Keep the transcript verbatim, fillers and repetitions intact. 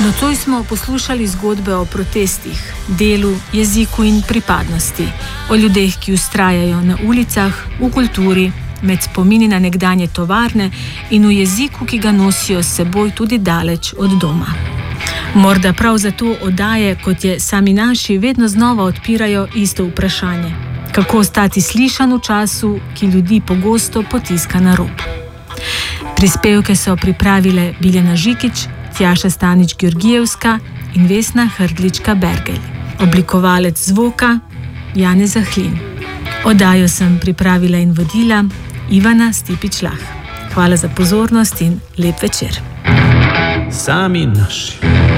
Nocoj smo poslušali zgodbe o protestih, delu, jeziku in pripadnosti, o ljudeh, ki vztrajajo na ulicah, v kulturi, med spomini na nekdanje tovarne in v jeziku, ki ga nosijo s seboj tudi daleč od doma. Morda prav zato oddaje, kot je Sami naši, vedno znova odpirajo isto vprašanje. Kako ostati slišan v času, ki ljudi pogosto potiska na rob? Prispevke so pripravile Biljana Žikić, Tjaša Stanič-Georgijevska in Vesna Hrdlička-Bergelj. Oblikovalec zvoka Janez Zahlin. Oddajo sem pripravila in vodila Ivana Stipič-Lah. Hvala za pozornost in lep večer. Sami naši.